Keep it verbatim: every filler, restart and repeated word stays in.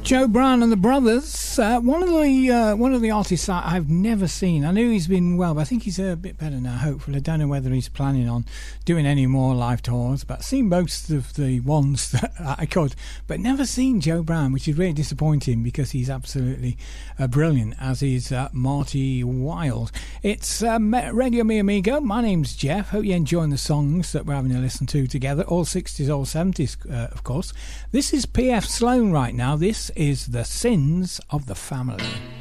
Joe Brown and the Brothers. Uh, one of the uh, one of the artists that I've never seen. I knew he's been well, but I think he's a bit better now. Hopefully, I don't know whether he's planning on doing any more live tours. But I've seen most of the ones that I could, but never seen Joe Brown, which is really disappointing because he's absolutely uh, brilliant. As is uh, Marty Wilde. It's um, Radio Mi Amigo. My name's Jeff. Hope you're enjoying the songs that we're having to listen to together. All sixties, all seventies, uh, of course. This is P F Sloan right now. This is The Sins of the Family.